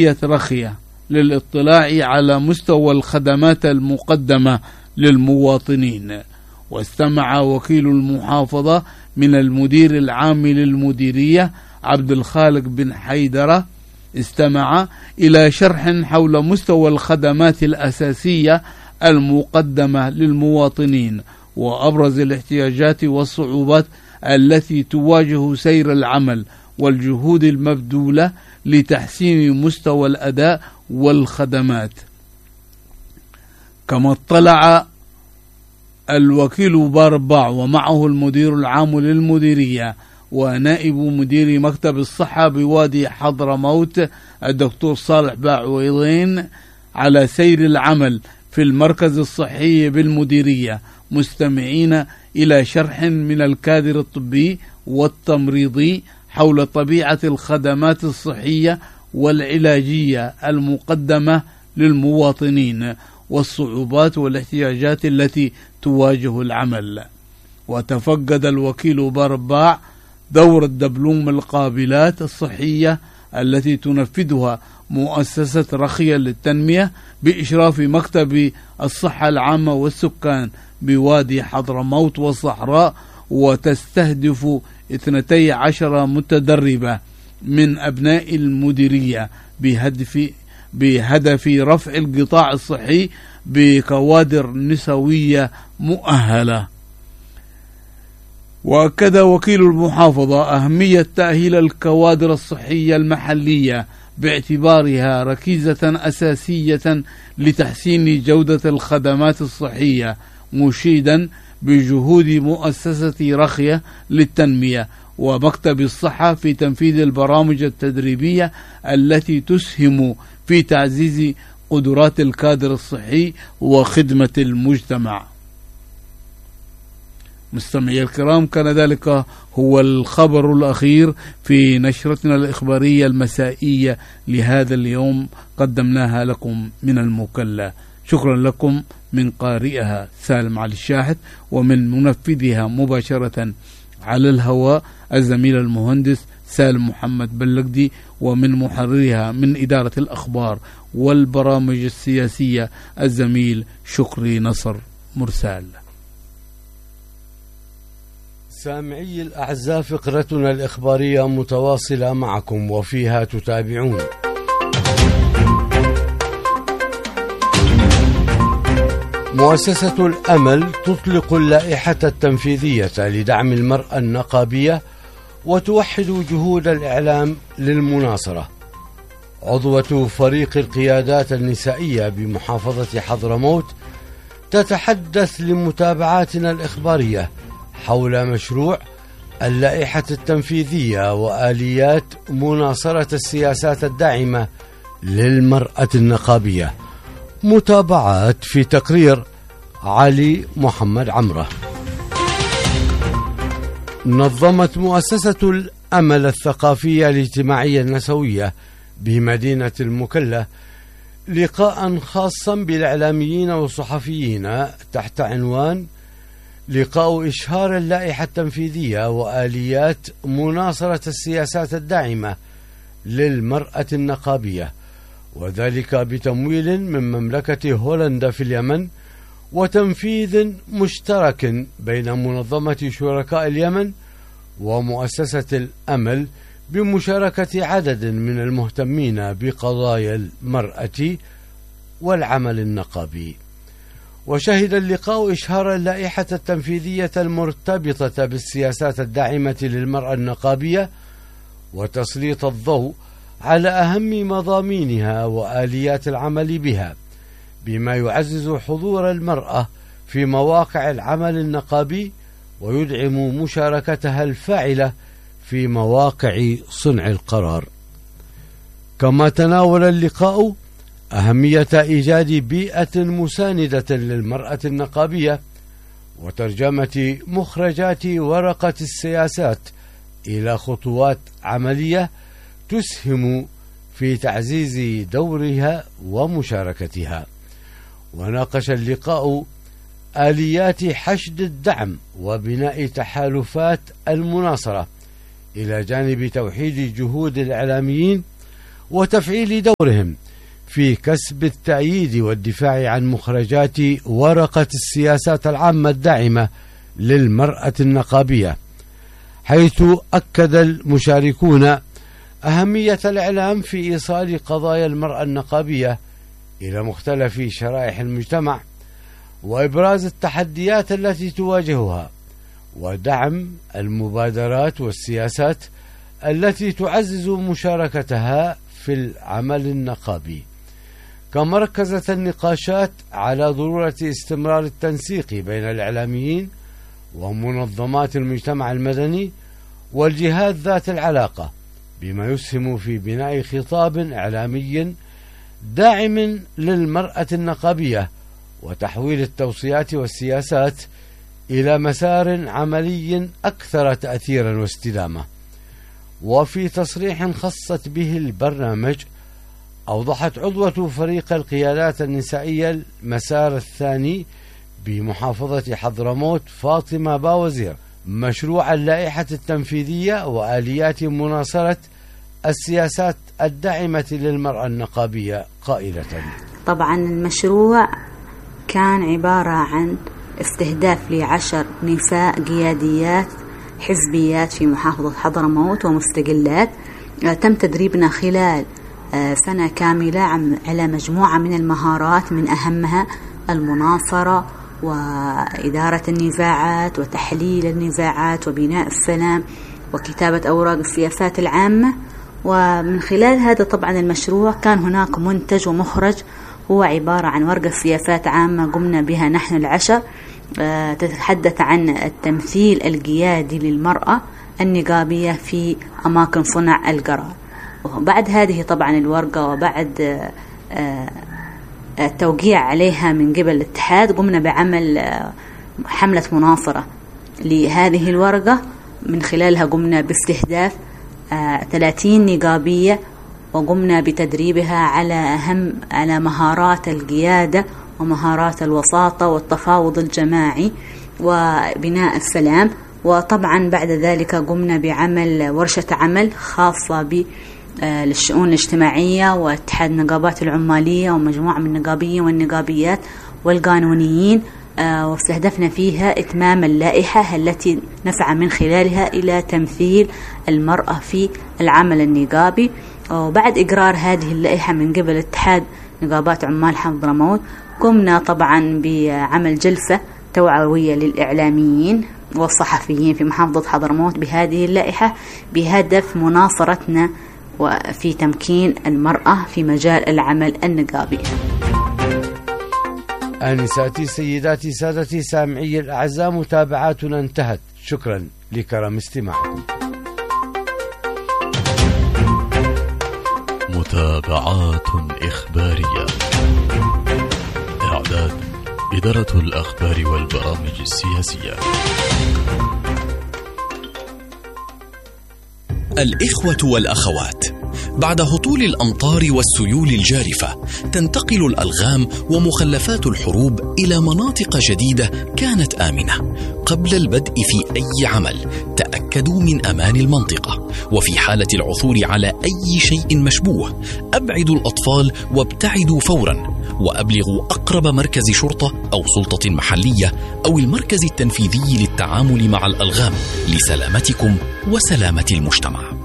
رخية للاطلاع على مستوى الخدمات المقدمة للمواطنين. واستمع وكيل المحافظة من المدير العام للمديرية عبد الخالق بن حيدرة استمع إلى شرح حول مستوى الخدمات الأساسية المقدمة للمواطنين وأبرز الاحتياجات والصعوبات التي تواجه سير العمل والجهود المبذولة لتحسين مستوى الأداء والخدمات. كما اطلع الوكيل بارباع ومعه المدير العام للمديرية ونائب مدير مكتب الصحة بوادي حضرموت الدكتور صالح باعويضين على سير العمل في المركز الصحي بالمديرية، مستمعين إلى شرح من الكادر الطبي والتمريضي حول طبيعة الخدمات الصحية والعلاجية المقدمة للمواطنين والصعوبات والاحتياجات التي تواجه العمل. وتفقد الوكيل بارباع دور الدبلوم القابلات الصحية التي تنفذها مؤسسة رخية للتنمية بإشراف مكتب الصحة العامة والسكان بوادي حضرموت والصحراء، وتستهدف 12 متدربة من أبناء المديرية بهدف رفع القطاع الصحي بكوادر نسوية مؤهلة. وأكد وكيل المحافظة أهمية تأهيل الكوادر الصحية المحلية باعتبارها ركيزة أساسية لتحسين جودة الخدمات الصحية، مشيدا بجهود مؤسسة رخية للتنمية ومكتب الصحة في تنفيذ البرامج التدريبية التي تسهم في تعزيز قدرات الكادر الصحي وخدمة المجتمع. مستمعي الكرام، كان ذلك هو الخبر الأخير في نشرتنا الإخبارية المسائية لهذا اليوم، قدمناها لكم من المكلا. شكرا لكم من قارئها سالم علي الشاحت، ومن منفذها مباشرة على الهواء الزميل المهندس سالم محمد بلقدي، ومن محررها من إدارة الأخبار والبرامج السياسية الزميل شكري نصر مرسال. سامعي الأعزاء، فقرتنا الإخبارية متواصلة معكم وفيها تتابعون: مؤسسة الأمل تطلق اللائحة التنفيذية لدعم المرأة النقابية وتوحد جهود الإعلام للمناصرة. عضوة فريق القيادات النسائية بمحافظة حضرموت تتحدث لمتابعاتنا الإخبارية حول مشروع اللائحة التنفيذية وآليات مناصرة السياسات الداعمة للمرأة النقابية. متابعات في تقرير علي محمد عمره. نظمت مؤسسة الأمل الثقافية الاجتماعية النسوية بمدينة المكلا لقاء خاصا بالإعلاميين والصحفيين تحت عنوان لقاء إشهار اللائحة التنفيذية وآليات مناصرة السياسات الداعمة للمرأة النقابية، وذلك بتمويل من مملكة هولندا في اليمن وتنفيذ مشترك بين منظمة شركاء اليمن ومؤسسة الأمل بمشاركة عدد من المهتمين بقضايا المرأة والعمل النقابي. وشهد اللقاء إشهار اللائحة التنفيذية المرتبطة بالسياسات الداعمة للمرأة النقابية وتسليط الضوء على أهم مضامينها وآليات العمل بها، بما يعزز حضور المرأة في مواقع العمل النقابي ويدعم مشاركتها الفاعلة في مواقع صنع القرار. كما تناول اللقاء أهمية إيجاد بيئة مساندة للمرأة النقابية وترجمة مخرجات ورقة السياسات إلى خطوات عملية تسهم في تعزيز دورها ومشاركتها. وناقش اللقاء آليات حشد الدعم وبناء تحالفات المناصرة إلى جانب توحيد جهود الإعلاميين وتفعيل دورهم في كسب التأييد والدفاع عن مخرجات ورقة السياسات العامة الداعمة للمرأة النقابية، حيث أكد المشاركون أهمية الإعلام في إيصال قضايا المرأة النقابية إلى مختلف شرائح المجتمع، وإبراز التحديات التي تواجهها، ودعم المبادرات والسياسات التي تعزز مشاركتها في العمل النقابي. كما ركزت النقاشات على ضرورة استمرار التنسيق بين الإعلاميين ومنظمات المجتمع المدني والجهات ذات العلاقة، بما يسهم في بناء خطاب إعلامي داعم للمرأة النقابية، وتحويل التوصيات والسياسات إلى مسار عملي أكثر تأثيرا واستدامة. وفي تصريح خصت به البرنامج، أوضحت عضوة فريق القيادات النسائية المسار الثاني بمحافظة حضرموت فاطمة باوزير مشروع اللائحة التنفيذية وآليات مناصرة السياسات الداعمة للمرأة النقابية، قائلة: طبعا المشروع كان عبارة عن استهداف ل10 نساء قياديات حزبيات في محافظة حضرموت ومستقلات. تم تدريبنا خلال سنة كاملة على مجموعة من المهارات، من أهمها المناصرة وإدارة النزاعات وتحليل النزاعات وبناء السلام وكتابة أوراق السياسات العامة. ومن خلال هذا طبعا المشروع كان هناك منتج ومخرج هو عبارة عن ورقة سياسات عامة قمنا بها نحن ال10، تتحدث عن التمثيل القيادي للمرأة النقابية في أماكن صنع القرار. وبعد هذه طبعا الورقة وبعد التوقيع عليها من قبل الاتحاد قمنا بعمل حملة مناصرة لهذه الورقة، من خلالها قمنا باستهداف 30 نقابية وقمنا بتدريبها على مهارات القيادة ومهارات الوساطة والتفاوض الجماعي وبناء السلام. وطبعا بعد ذلك قمنا بعمل ورشة عمل خاصة للشؤون الاجتماعية واتحاد النقابات العمالية ومجموعة من النقابيين والنقابيات والقانونيين، واستهدفنا فيها إتمام اللائحة التي نسعى من خلالها إلى تمثيل المرأة في العمل النقابي. وبعد إقرار هذه اللائحة من قبل اتحاد نقابات عمال حضرموت قمنا طبعا بعمل جلسة توعوية للإعلاميين والصحفيين في محافظة حضرموت بهذه اللائحة بهدف مناصرتنا وفي تمكين المرأة في مجال العمل النقابي. آنساتي سيداتي سادتي سامعي الأعزاء، متابعاتنا انتهت. شكرا لكرم استماعكم. متابعات إخبارية. إعداد إدارة الأخبار والبرامج السياسية. الإخوة والأخوات، بعد هطول الأمطار والسيول الجارفة تنتقل الألغام ومخلفات الحروب إلى مناطق جديدة كانت آمنة. قبل البدء في أي عمل تأكدوا من أمان المنطقة، وفي حالة العثور على أي شيء مشبوه أبعدوا الأطفال وابتعدوا فورا، وأبلغوا أقرب مركز شرطة أو سلطة محلية أو المركز التنفيذي للتعامل مع الألغام لسلامتكم وسلامة المجتمع.